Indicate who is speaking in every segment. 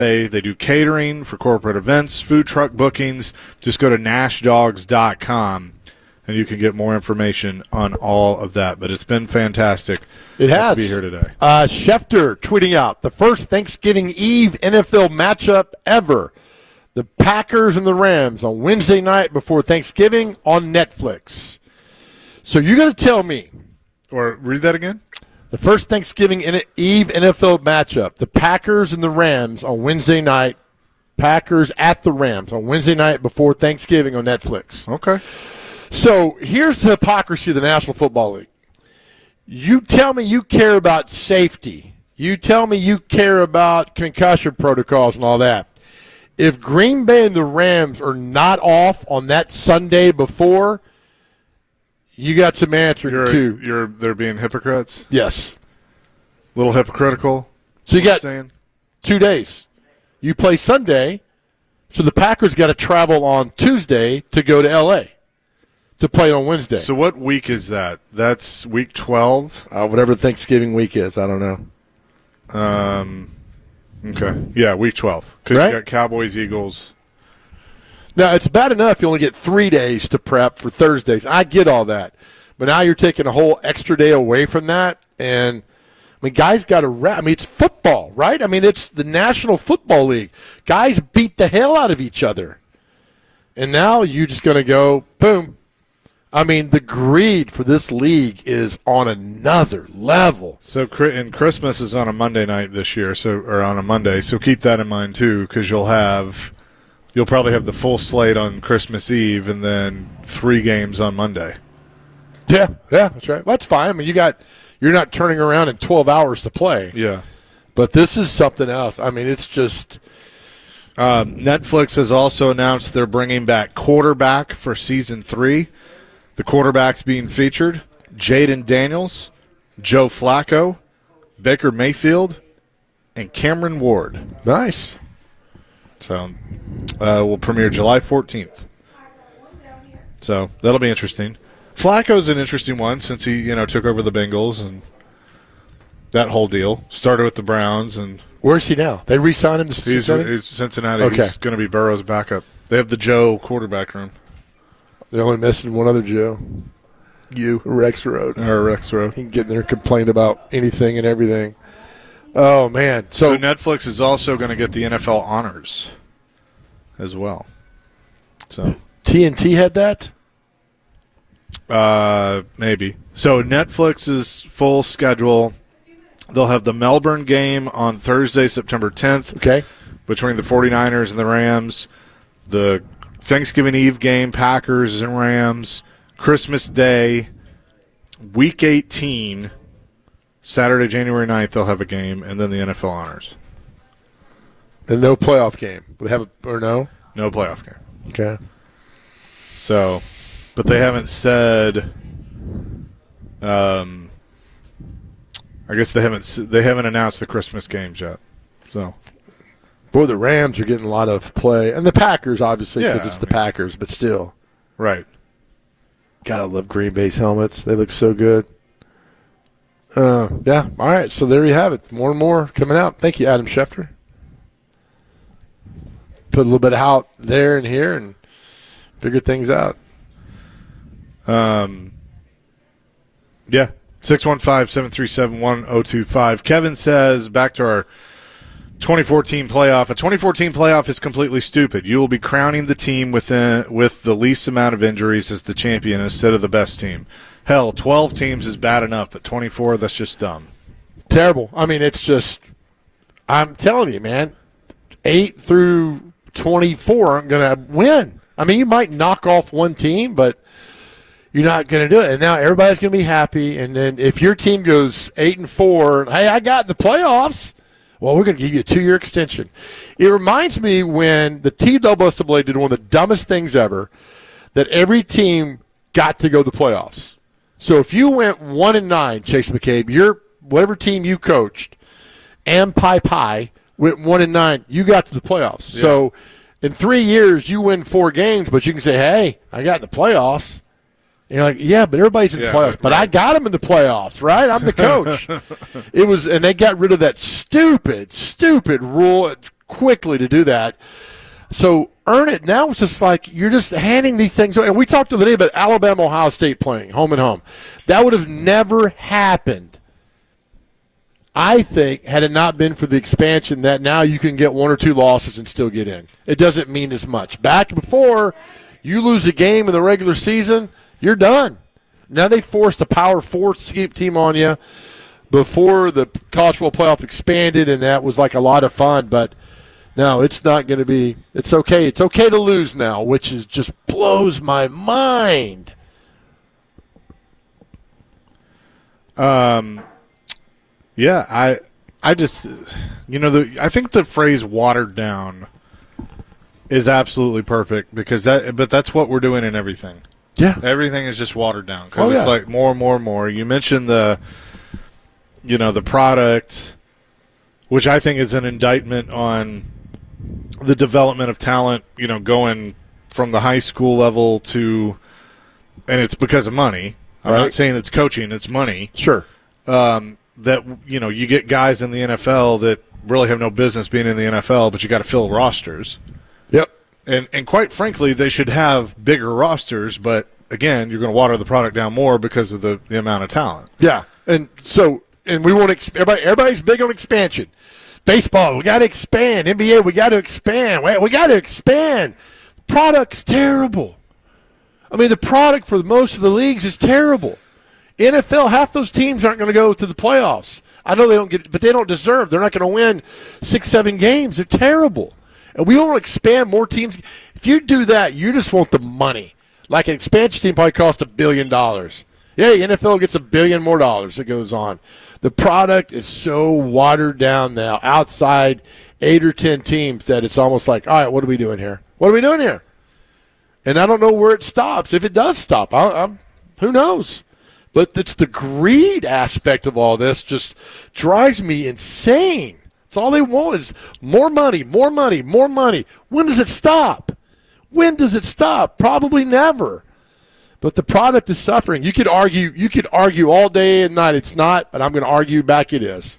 Speaker 1: They do catering for corporate events, food truck bookings. Just go to nashdogs.com, and you can get more information on all of that. But it's been fantastic.
Speaker 2: It has.
Speaker 1: To be here today.
Speaker 2: Schefter tweeting out, the first Thanksgiving Eve NFL matchup ever. The Packers and the Rams on Wednesday night before Thanksgiving on Netflix. So you're going to tell me.
Speaker 1: Or read that again?
Speaker 2: The first Thanksgiving Eve NFL matchup, the Packers and the Rams on Wednesday night. Packers at the Rams on Wednesday night before Thanksgiving on Netflix.
Speaker 1: Okay.
Speaker 2: So here's the hypocrisy of the National Football League. You tell me you care about safety. You tell me you care about concussion protocols and all that. If Green Bay and the Rams are not off on that Sunday before, you got some answering too.
Speaker 1: They're being hypocrites?
Speaker 2: Yes.
Speaker 1: A little hypocritical?
Speaker 2: So you got 2 days. You play Sunday, so the Packers got to travel on Tuesday to go to L.A. to play on Wednesday.
Speaker 1: So what week is that? That's week 12?
Speaker 2: Whatever Thanksgiving week is. I don't know.
Speaker 1: Okay. Yeah, week 12. Because
Speaker 2: right?
Speaker 1: You got Cowboys, Eagles.
Speaker 2: Now, it's bad enough you only get 3 days to prep for Thursdays. I get all that. But now you're taking a whole extra day away from that. And, I mean, guys got to wrap. I mean, it's football, right? I mean, it's the National Football League. Guys beat the hell out of each other. And now you're just going to go, boom. I mean, the greed for this league is on another level.
Speaker 1: So, and Christmas is on a Monday night this year, or on a Monday. So keep that in mind, too, because you'll probably have the full slate on Christmas Eve and then 3 games on Monday.
Speaker 2: Yeah, that's right. Well, that's fine. I mean, you're not turning around in 12 hours to play.
Speaker 1: Yeah.
Speaker 2: But this is something else. I mean, it's just
Speaker 1: Netflix has also announced they're bringing back quarterback for season 3. The quarterbacks being featured, Jaden Daniels, Joe Flacco, Baker Mayfield, and Cameron Ward.
Speaker 2: Nice.
Speaker 1: So will premiere July 14th. So that'll be interesting. Flacco's an interesting one since he, took over the Bengals and that whole deal. Started with the Browns. And
Speaker 2: where's he now? They re-signed him to Cincinnati?
Speaker 1: He's Cincinnati.
Speaker 2: Okay.
Speaker 1: He's going to be Burrow's backup. They have the Joe quarterback room.
Speaker 2: They're only missing one other Joe. Rex Road. He can get in there and complain about anything and everything. Oh, man.
Speaker 1: So Netflix is also going to get the NFL honors as well. So
Speaker 2: TNT had that?
Speaker 1: Maybe. So Netflix's full schedule, they'll have the Melbourne game on Thursday, September 10th.
Speaker 2: Okay.
Speaker 1: Between the 49ers and the Rams. The Thanksgiving Eve game, Packers and Rams. Christmas Day, Week 18, Saturday, January 9th, they'll have a game, and then the NFL honors.
Speaker 2: And no playoff game. They have or no?
Speaker 1: No playoff game.
Speaker 2: Okay.
Speaker 1: So, but they haven't said. I guess they haven't announced the Christmas games yet. So,
Speaker 2: boy, the Rams are getting a lot of play, and the Packers obviously because it's the Packers, but still,
Speaker 1: right.
Speaker 2: Gotta love Green Bay's helmets. They look so good. Yeah. All right. So there you have it. More and more coming out. Thank you, Adam Schefter. Put a little bit out there and here and figure things out.
Speaker 1: Yeah. 615-737-1025. Kevin says, back to our 2014 playoff. A 2014 playoff is completely stupid. You will be crowning the team with the least amount of injuries as the champion instead of the best team. Hell, 12 teams is bad enough, but 24, that's just dumb.
Speaker 2: Terrible. I mean, it's just, I'm telling you, man, 8 through 24 aren't going to win. I mean, you might knock off one team, but you're not going to do it. And now everybody's going to be happy. And then if your team goes 8-4, hey, I got in the playoffs. Well, we're going to give you a 2-year extension. It reminds me when the TSSAA did one of the dumbest things ever, that every team got to go to the playoffs. So if you went 1-9, Chase McCabe, whatever team you coached, and Pie went 1-9, you got to the playoffs. Yeah. So in 3 years, you win 4 games, but you can say, hey, I got in the playoffs. And you're like, yeah, but everybody's in the playoffs. But I got them in the playoffs, right? I'm the coach. And they got rid of that stupid rule. quickly to do that. So earn it. Now it's just like you're just handing these things away. And we talked the other day about Alabama, Ohio State playing home and home. That would have never happened, I think, had it not been for the expansion that now you can get 1 or 2 losses and still get in. It doesn't mean as much. Back before, you lose a game in the regular season, you're done. Now they forced a Power 4 team on you before the college football playoff expanded, and that was like a lot of fun. But no, it's not going to be. It's okay. It's okay to lose now, which is just blows my mind.
Speaker 1: Yeah, I just, I think the phrase "watered down" is absolutely perfect because that's what we're doing in everything.
Speaker 2: Yeah,
Speaker 1: everything is just watered down because it's like more and more and more. You mentioned the product, which I think is an indictment on the development of talent, going from the high school level to, and it's because of money. I'm not saying it's coaching, it's money.
Speaker 2: Sure.
Speaker 1: That, you get guys in the NFL that really have no business being in the NFL, but you got to fill rosters.
Speaker 2: Yep.
Speaker 1: And quite frankly, they should have bigger rosters, but again, you're going to water the product down more because of the amount of talent.
Speaker 2: Yeah. And we want to everybody's big on expansion. Baseball, we got to expand. NBA, we got to expand. We got to expand. Product's terrible. I mean, the product for most of the leagues is terrible. NFL, half those teams aren't going to go to the playoffs. I know they don't get, but they don't deserve. They're not going to win 6-7 games. They're terrible. And we want to expand more teams. If you do that, you just want the money. Like an expansion team probably costs $1 billion. Yeah, NFL gets $1 billion more that goes on. The product is so watered down now, outside 8 or 10 teams, that it's almost like, all right, what are we doing here? What are we doing here? And I don't know where it stops. If it does stop, who knows? But it's the greed aspect of all this just drives me insane. It's all they want is more money, more money, more money. When does it stop? When does it stop? Probably never. But the product is suffering. You could argue all day and night it's not, but I'm going to argue back it is.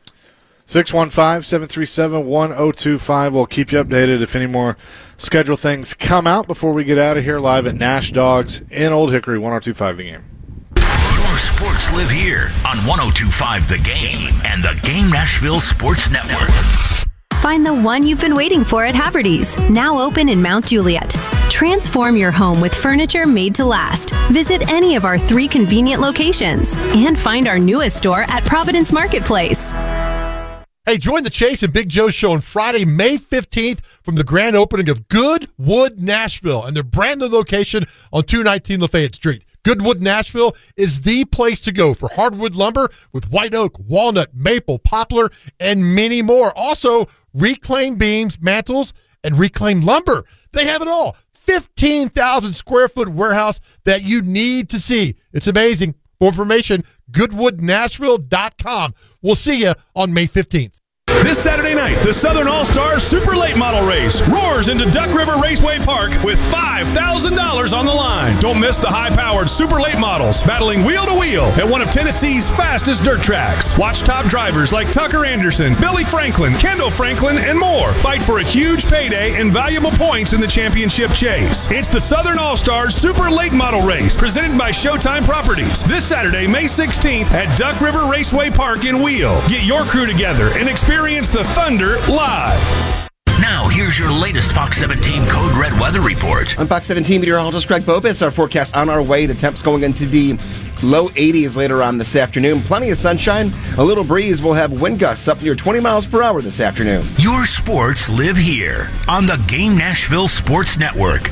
Speaker 1: 615-737-1025. We'll keep you updated if any more schedule things come out before we get out of here live at Nash Dogs in Old Hickory, 102.5 The Game.
Speaker 3: Your sports live here on 102.5 The Game and the Game Nashville Sports Network.
Speaker 4: Find the one you've been waiting for at Haverty's, now open in Mount Juliet. Transform your home with furniture made to last. Visit any of our 3 convenient locations and find our newest store at Providence Marketplace.
Speaker 5: Hey, join the Chase and Big Joe show on Friday, May 15th from the grand opening of Goodwood Nashville and their brand new location on 219 Lafayette Street. Goodwood Nashville is the place to go for hardwood lumber with white oak, walnut, maple, poplar, and many more. Also, reclaimed beams, mantles, and reclaimed lumber. They have it all. 15,000 square foot warehouse that you need to see. It's amazing. For information, goodwoodnashville.com. We'll see you on May 15th.
Speaker 6: This Saturday night, the Southern All-Stars Super Late Model Race roars into Duck River Raceway Park with $5,000 on the line. Don't miss the high-powered Super Late Models battling wheel to wheel at one of Tennessee's fastest dirt tracks. Watch top drivers like Tucker Anderson, Billy Franklin, Kendall Franklin, and more fight for a huge payday and valuable points in the championship chase. It's the Southern All-Stars Super Late Model Race presented by Showtime Properties this Saturday, May 16th at Duck River Raceway Park in Wheel. Get your crew together and experience the Thunder live.
Speaker 3: Now, here's your latest Fox 17 Code Red weather report.
Speaker 7: I'm Fox 17 meteorologist Greg Bobis. Our forecast on our way to temps going into the low 80s later on this afternoon. Plenty of sunshine, a little breeze. We'll have wind gusts up near 20 miles per hour this afternoon.
Speaker 3: Your sports live here on the Game Nashville Sports Network.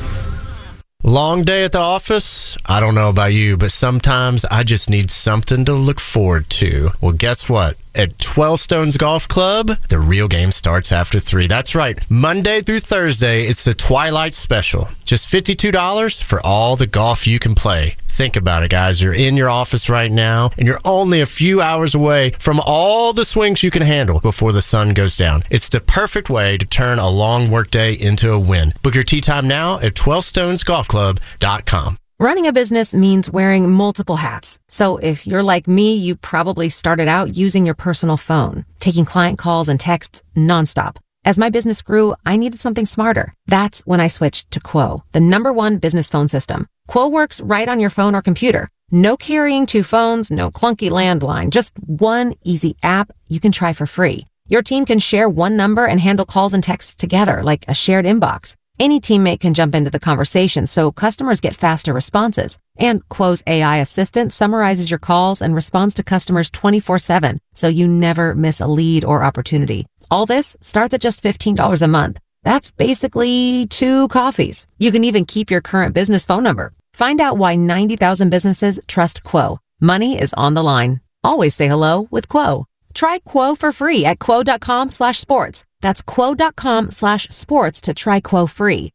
Speaker 8: Long day at the office? I don't know about you, but sometimes I just need something to look forward to. Well, guess what? At 12 Stones Golf Club, the real game starts after 3. That's right. Monday through Thursday, it's the Twilight Special. Just $52 for all the golf you can play. Think about it, guys. You're in your office right now, and you're only a few hours away from all the swings you can handle before the sun goes down. It's the perfect way to turn a long workday into a win. Book your tee time now at 12stonesgolfclub.com.
Speaker 9: Running a business means wearing multiple hats. So if you're like me, you probably started out using your personal phone, taking client calls and texts nonstop. As my business grew, I needed something smarter. That's when I switched to Quo, the #1 business phone system. Quo works right on your phone or computer. No carrying 2 phones, no clunky landline, just one easy app you can try for free. Your team can share one number and handle calls and texts together like a shared inbox. Any teammate can jump into the conversation, so customers get faster responses. And Quo's AI assistant summarizes your calls and responds to customers 24/7, so you never miss a lead or opportunity. All this starts at just $15 a month. That's basically 2 coffees. You can even keep your current business phone number. Find out why 90,000 businesses trust Quo. Money is on the line. Always say hello with Quo. Try Quo for free at quo.com/sports. That's quo.com/sports to try Quo free.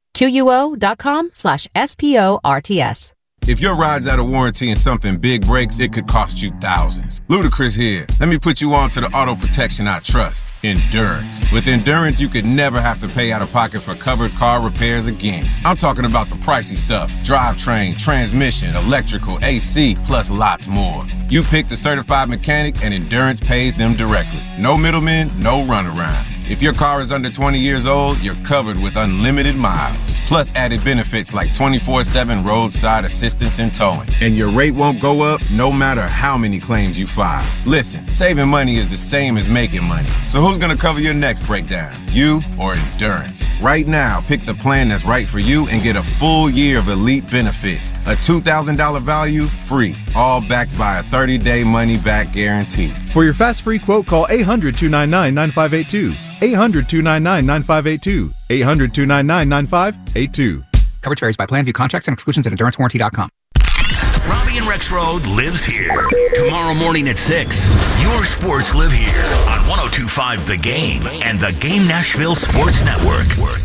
Speaker 9: QUO.com/SPORTS.
Speaker 10: If your ride's out of warranty and something big breaks, it could cost you thousands. Ludacris here. Let me put you on to the auto protection I trust, Endurance. With Endurance, you could never have to pay out of pocket for covered car repairs again. I'm talking about the pricey stuff: drivetrain, transmission, electrical, AC, plus lots more. You pick the certified mechanic and Endurance pays them directly. No middlemen, no runaround. If your car is under 20 years old, you're covered with unlimited miles. Plus added benefits like 24/7 roadside assistance and towing. And your rate won't go up no matter how many claims you file. Listen, saving money is the same as making money. So who's gonna cover your next breakdown? You or Endurance? Right now, pick the plan that's right for you and get a full year of elite benefits. A $2,000 value, free. All backed by a 30-day money-back guarantee.
Speaker 11: For your fast free quote, call 800-299-9582. 800-299-9582. 800-299-9582.
Speaker 12: Coverage varies by plan. View contracts and exclusions at EnduranceWarranty.com.
Speaker 3: Robbie and Rex Road lives here. Tomorrow morning at 6, your sports live here on 102.5 The Game and the Game Nashville Sports Network.